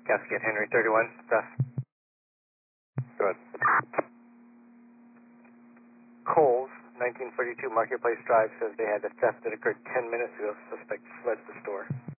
Cascade Henry 31, press. Go ahead. Coles, 1942 Marketplace Drive, says they had a theft that occurred 10 minutes ago. Suspect fled the store.